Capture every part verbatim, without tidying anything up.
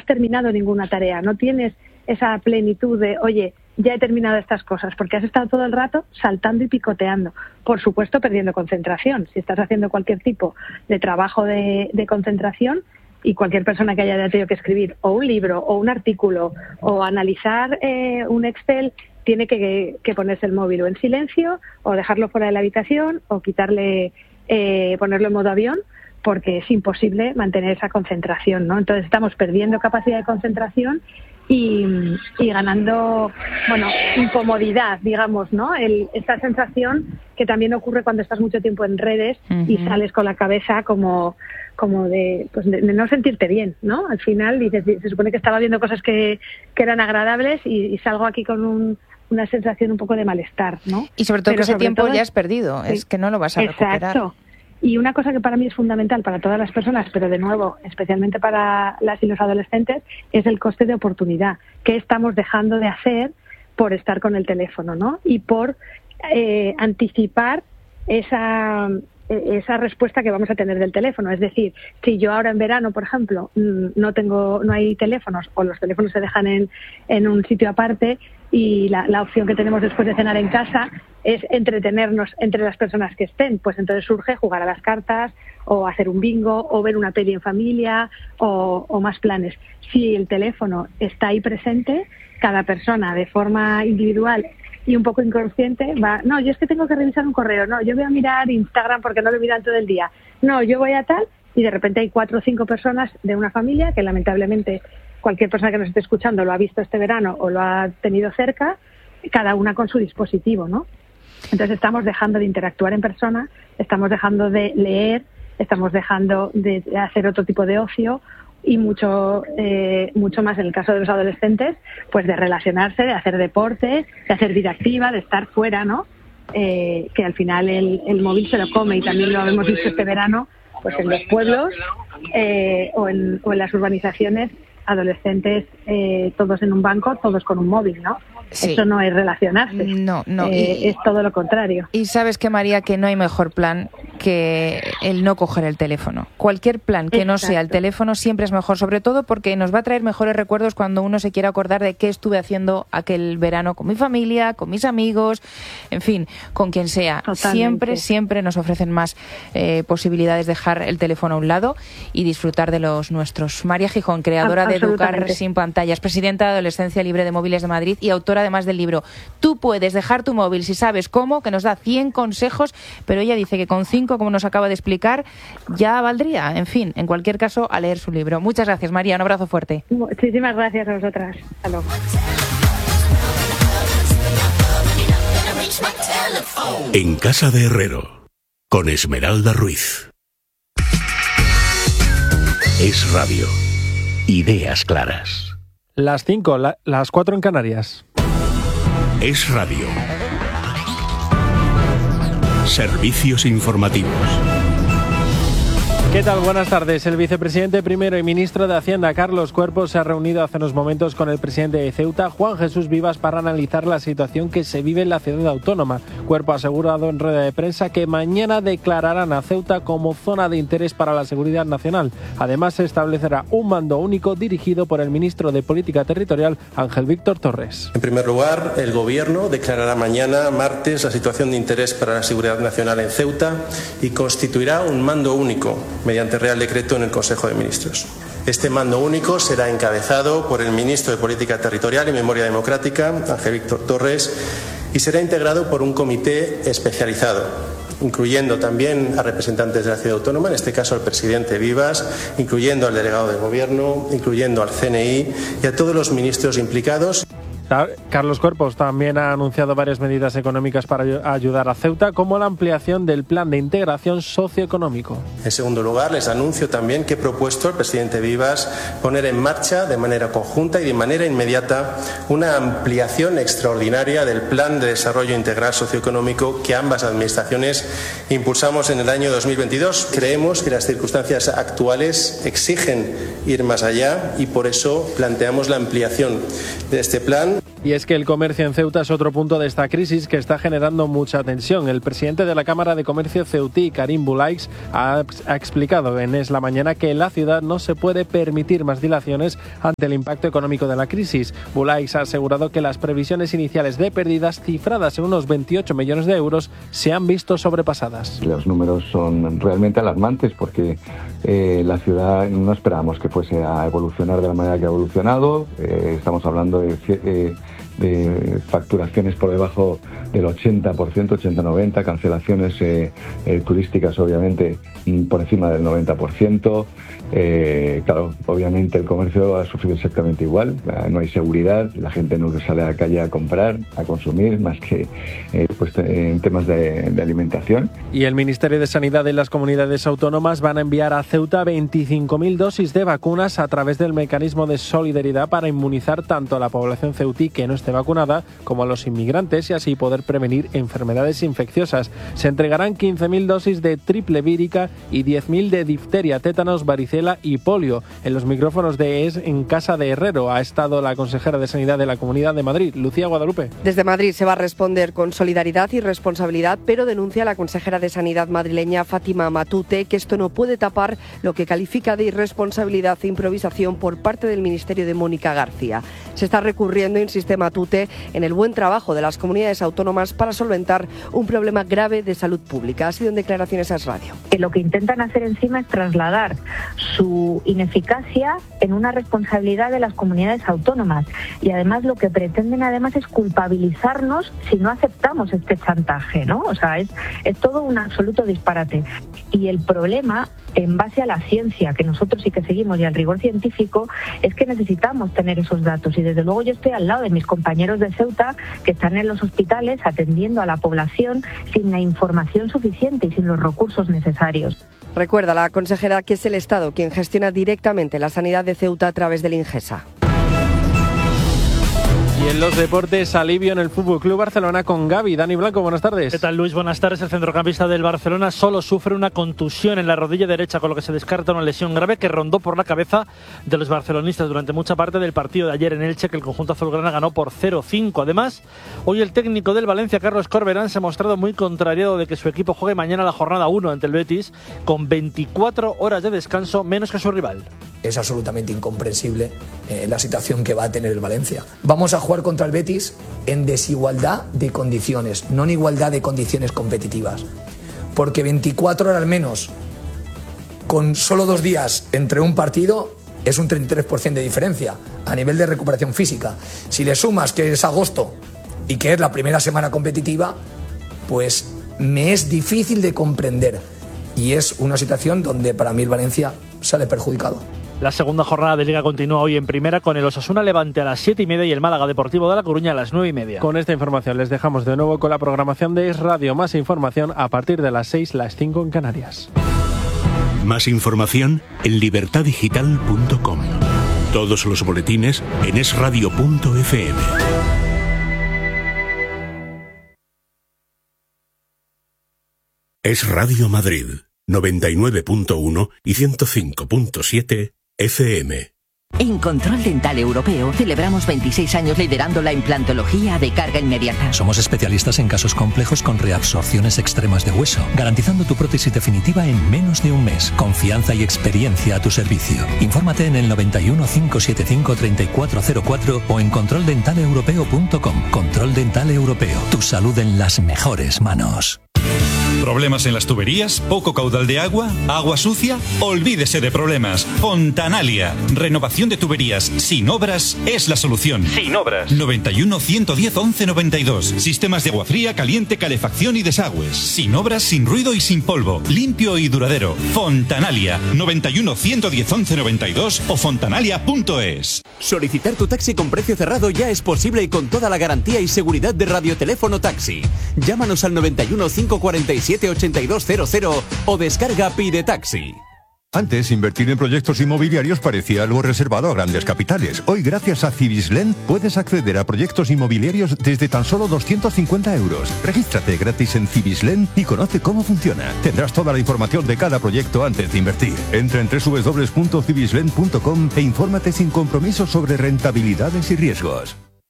has terminado ninguna tarea, no tienes esa plenitud de, oye, ya he terminado estas cosas, porque has estado todo el rato saltando y picoteando. Por supuesto, perdiendo concentración. Si estás haciendo cualquier tipo de trabajo de, de concentración, y cualquier persona que haya tenido que escribir o un libro o un artículo o analizar eh, un Excel, tiene que, que ponerse el móvil o en silencio o dejarlo fuera de la habitación o quitarle, eh, ponerlo en modo avión, porque es imposible mantener esa concentración, ¿no? Entonces estamos perdiendo capacidad de concentración y, y ganando, bueno, incomodidad, digamos, ¿no? El, esta sensación que también ocurre cuando estás mucho tiempo en redes uh-huh. y sales con la cabeza como, como de, pues de, de no sentirte bien, ¿no? Al final dices, se supone que estaba viendo cosas que, que eran agradables y, y salgo aquí con un, una sensación un poco de malestar, ¿no? Y sobre todo Pero que ese sobre tiempo todo, ya has perdido, sí, es que no lo vas a recuperar. Exacto. Y una cosa que para mí es fundamental para todas las personas, pero de nuevo, especialmente para las y los adolescentes, es el coste de oportunidad. ¿Qué estamos dejando de hacer por estar con el teléfono, ¿no? Y por eh, anticipar esa, esa respuesta que vamos a tener del teléfono. Es decir, si yo ahora en verano, por ejemplo, no tengo, no hay teléfonos o los teléfonos se dejan en, en un sitio aparte y la, la opción que tenemos después de cenar en casa es entretenernos entre las personas que estén, pues entonces surge jugar a las cartas o hacer un bingo o ver una peli en familia o, o más planes. Si el teléfono está ahí presente, cada persona de forma individual y un poco inconsciente va, no, yo es que tengo que revisar un correo, no, yo voy a mirar Instagram porque no lo miran todo el día, no, yo voy a tal, y de repente hay cuatro o cinco personas de una familia que lamentablemente cualquier persona que nos esté escuchando lo ha visto este verano o lo ha tenido cerca, cada una con su dispositivo, ¿no? Entonces estamos dejando de interactuar en persona, estamos dejando de leer, estamos dejando de hacer otro tipo de ocio y mucho eh, mucho más en el caso de los adolescentes, pues de relacionarse, de hacer deporte, de hacer vida activa, de estar fuera, ¿no? Eh, que al final el, el móvil se lo come y también lo hemos visto este verano, pues en los pueblos eh, o, en, o en las urbanizaciones, adolescentes eh, todos en un banco, todos con un móvil, ¿no? Sí. Eso no es relacionarse. No, no. Eh, y, es todo lo contrario. Y sabes que, María, que no hay mejor plan que el no coger el teléfono. Cualquier plan que Exacto. no sea el teléfono siempre es mejor, sobre todo porque nos va a traer mejores recuerdos cuando uno se quiera acordar de qué estuve haciendo aquel verano con mi familia, con mis amigos, en fin, con quien sea. Totalmente. Siempre, siempre nos ofrecen más eh, posibilidades de dejar el teléfono a un lado y disfrutar de los nuestros. María Gijón, creadora de Educar sin Pantallas, presidenta de Adolescencia Libre de Móviles de Madrid y autora además del libro Tú puedes dejar tu móvil si sabes cómo, que nos da cien consejos, pero ella dice que con cinco, como nos acaba de explicar, ya valdría. En fin, en cualquier caso, a leer su libro. Muchas gracias, María. Un abrazo fuerte. Muchísimas gracias a vosotras. Hasta luego. En Casa de Herrero, con Esmeralda Ruiz. Es Radio. Ideas claras. Las cinco, la, las cuatro en Canarias. Es Radio. Servicios informativos. ¿Qué tal? Buenas tardes. El vicepresidente primero y ministro de Hacienda, Carlos Cuerpo, se ha reunido hace unos momentos con el presidente de Ceuta, Juan Jesús Vivas, para analizar la situación que se vive en la ciudad autónoma. Cuerpo ha asegurado en rueda de prensa que mañana declararán a Ceuta como zona de interés para la seguridad nacional. Además, se establecerá un mando único dirigido por el ministro de Política Territorial, Ángel Víctor Torres. En primer lugar, el Gobierno declarará mañana, martes, la situación de interés para la seguridad nacional en Ceuta y constituirá un mando único mediante Real Decreto en el Consejo de Ministros. Este mando único será encabezado por el ministro de Política Territorial y Memoria Democrática, Ángel Víctor Torres, y será integrado por un comité especializado, incluyendo también a representantes de la ciudad autónoma, en este caso al presidente Vivas, incluyendo al delegado del Gobierno, incluyendo al C N I y a todos los ministros implicados. Carlos Cuerpo también ha anunciado varias medidas económicas para ayudar a Ceuta, como la ampliación del plan de integración socioeconómico. En segundo lugar, les anuncio también que he propuesto al presidente Vivas poner en marcha de manera conjunta y de manera inmediata una ampliación extraordinaria del plan de desarrollo integral socioeconómico que ambas administraciones impulsamos en el año dos mil veintidós. Creemos que las circunstancias actuales exigen ir más allá y por eso planteamos la ampliación de este plan. Y es que el comercio en Ceuta es otro punto de esta crisis que está generando mucha tensión. El presidente de la Cámara de Comercio ceutí, Karim Boulaix, ha, ha explicado en Es la Mañana que en la ciudad no se puede permitir más dilaciones ante el impacto económico de la crisis. Boulaix ha asegurado que las previsiones iniciales de pérdidas, cifradas en unos veintiocho millones de euros, se han visto sobrepasadas. Los números son realmente alarmantes porque eh, la ciudad no esperábamos que fuese a evolucionar de la manera que ha evolucionado. Eh, estamos hablando de... Eh, de facturaciones por debajo del ochenta por ciento, ochenta noventa, cancelaciones eh, eh, turísticas obviamente por encima del noventa por ciento. Eh, claro, obviamente el comercio ha sufrido exactamente igual, no hay seguridad, la gente no sale a la calle a comprar, a consumir, más que eh, pues, en temas de, de alimentación. Y el Ministerio de Sanidad y las comunidades autónomas van a enviar a Ceuta veinticinco mil dosis de vacunas a través del mecanismo de solidaridad para inmunizar tanto a la población ceutí que no esté vacunada como a los inmigrantes y así poder prevenir enfermedades infecciosas. Se entregarán quince mil dosis de triple vírica y diez mil de difteria, tétanos, varicela y polio. En los micrófonos de Es en Casa de Herrero ha estado la consejera de Sanidad de la Comunidad de Madrid, Lucía Guadalupe. Desde Madrid se va a responder con solidaridad y responsabilidad, pero denuncia la consejera de Sanidad madrileña, Fátima Matute, que esto no puede tapar lo que califica de irresponsabilidad e improvisación por parte del Ministerio de Mónica García. Se está recurriendo, insiste Matute, en el buen trabajo de las comunidades autónomas para solventar un problema grave de salud pública. Ha sido en declaraciones a Es Radio. Que lo que intentan hacer encima es trasladar su ineficacia en una responsabilidad de las comunidades autónomas y además lo que pretenden además es culpabilizarnos si no aceptamos este chantaje, ¿no? O sea, es, es todo un absoluto disparate. Y el problema, en base a la ciencia que nosotros sí que seguimos y al rigor científico, es que necesitamos tener esos datos y desde luego yo estoy al lado de mis compañeros de Ceuta que están en los hospitales atendiendo a la población sin la información suficiente y sin los recursos necesarios. Recuerda la consejera que es el Estado quien gestiona directamente la sanidad de Ceuta a través del Ingesa. Y en los deportes, alivio en el F C Barcelona con Gavi. Dani Blanco, buenas tardes. ¿Qué tal, Luis? Buenas tardes. El centrocampista del Barcelona solo sufre una contusión en la rodilla derecha, con lo que se descarta una lesión grave que rondó por la cabeza de los barcelonistas durante mucha parte del partido de ayer en Elche, que el conjunto azulgrana ganó por cero cinco. Además, hoy el técnico del Valencia, Carlos Corberán, se ha mostrado muy contrariado de que su equipo juegue mañana la jornada uno ante el Betis, con veinticuatro horas de descanso menos que su rival. Es absolutamente incomprensible eh, la situación que va a tener el Valencia. Vamos a jugar contra el Betis en desigualdad de condiciones, no en igualdad de condiciones competitivas. Porque veinticuatro horas menos, con solo dos días entre un partido, es un treinta y tres por ciento de diferencia a nivel de recuperación física. Si le sumas que es agosto y que es la primera semana competitiva, pues me es difícil de comprender. Y es una situación donde para mí el Valencia sale perjudicado. La segunda jornada de Liga continúa hoy en primera con el Osasuna Levante a las siete y media y el Málaga Deportivo de La Coruña a las nueve y media. Con esta información les dejamos de nuevo con la programación de Es Radio. Más información a partir de las seis, las cinco en Canarias. Más información en libertad digital punto com. Todos los boletines en es radio punto efe eme. Es Radio Madrid, noventa y nueve punto uno y ciento cinco punto siete efe eme. En Control Dental Europeo celebramos veintiséis años liderando la implantología de carga inmediata. Somos especialistas en casos complejos con reabsorciones extremas de hueso, garantizando tu prótesis definitiva en menos de un mes. Confianza y experiencia a tu servicio. Infórmate en el noventa y uno, cinco setenta y cinco, treinta y cuatro cero cuatro o en control dental europeo punto com. Control Dental Europeo. Tu salud en las mejores manos. ¿Problemas en las tuberías? ¿Poco caudal de agua? ¿Agua sucia? Olvídese de problemas. Fontanalia. Renovación de tuberías sin obras es la solución. Sin obras. noventa y uno, ciento diez, once noventa y dos. Sistemas de agua fría, caliente, calefacción y desagües. Sin obras, sin ruido y sin polvo. Limpio y duradero. Fontanalia. noventa y uno, ciento diez, once noventa y dos o fontanalia punto es. Solicitar tu taxi con precio cerrado ya es posible y con toda la garantía y seguridad de Radioteléfono Taxi. Llámanos al noventa y uno, cinco cuarenta y siete, ochenta y dos cero cero o descarga Pide Taxi. Antes, invertir en proyectos inmobiliarios parecía algo reservado a grandes capitales. Hoy, gracias a Cibislen, puedes acceder a proyectos inmobiliarios desde tan solo doscientos cincuenta euros. Regístrate gratis en Cibislen y conoce cómo funciona. Tendrás toda la información de cada proyecto antes de invertir. Entra en doble u doble u doble u punto cibislen punto com e infórmate sin compromiso sobre rentabilidades y riesgos.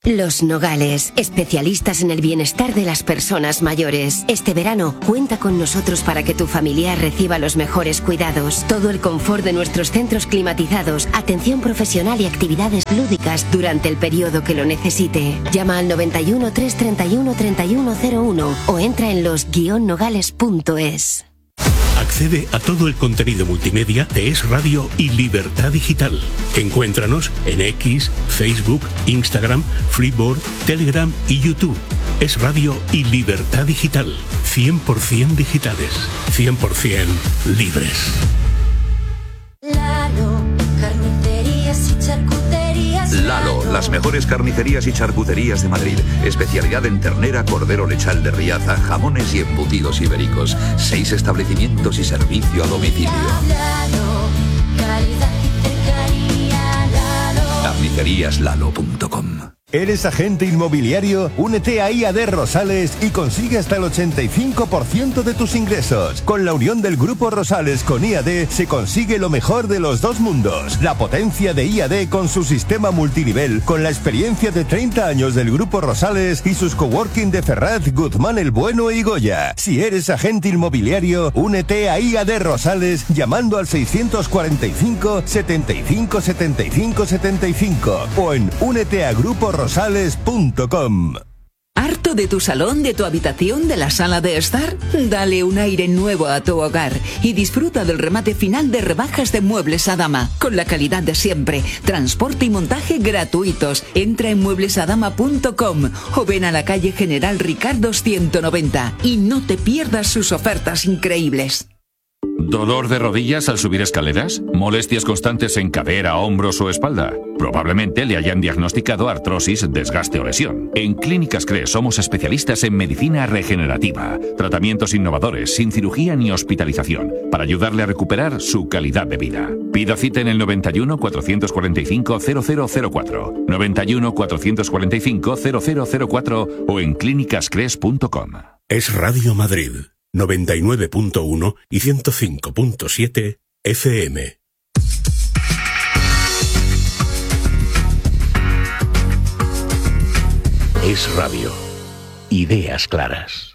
Los Nogales, especialistas en el bienestar de las personas mayores. Este verano, cuenta con nosotros para que tu familiar reciba los mejores cuidados, todo el confort de nuestros centros climatizados, atención profesional y actividades lúdicas durante el periodo que lo necesite. Llama al noventa y uno, trescientos treinta y uno, treinta y uno cero uno o entra en los guion nogales punto es. Accede a todo el contenido multimedia de Es Radio y Libertad Digital. Encuéntranos en X, Facebook, Instagram, Flipboard, Telegram y YouTube. Es Radio y Libertad Digital. cien por ciento digitales, cien por ciento libres. Lalo, carnicerías y charcuterías. Lalo, las mejores carnicerías y charcuterías de Madrid. Especialidad en ternera, cordero lechal de Riaza, jamones y embutidos ibéricos. Seis establecimientos y servicio a domicilio. Lalo, calidad y cercanía, Lalo. carnicerías lalo punto com. ¿Eres agente inmobiliario? Únete a I A D Rosales y consigue hasta el ochenta y cinco por ciento de tus ingresos. Con la unión del Grupo Rosales con I A D se consigue lo mejor de los dos mundos. La potencia de I A D con su sistema multinivel, con la experiencia de treinta años del Grupo Rosales y sus coworking de Ferraz, Guzmán el Bueno y Goya. Si eres agente inmobiliario, únete a I A D Rosales llamando al seiscientos cuarenta y cinco, setenta y cinco, setenta y cinco, setenta y cinco o en únete a grupo rosales punto com. ¿Harto de tu salón, de tu habitación, de la sala de estar? Dale un aire nuevo a tu hogar y disfruta del remate final de rebajas de Muebles Adama, con la calidad de siempre, transporte y montaje gratuitos. Entra en muebles adama punto com o ven a la calle General Ricardo ciento noventa y no te pierdas sus ofertas increíbles. ¿Dolor de rodillas al subir escaleras? ¿Molestias constantes en cadera, hombros o espalda? Probablemente le hayan diagnosticado artrosis, desgaste o lesión. En Clínicas C R E somos especialistas en medicina regenerativa. Tratamientos innovadores, sin cirugía ni hospitalización, para ayudarle a recuperar su calidad de vida. Pida cita en el noventa y uno, cuatrocientos cuarenta y cinco, cero cero cero cuatro, noventa y uno, cuatrocientos cuarenta y cinco, cero cero cero cuatro o en clínicas cres punto com. Es Radio Madrid. noventa y nueve punto uno y ciento cinco punto siete F M. Es Radio. Ideas claras.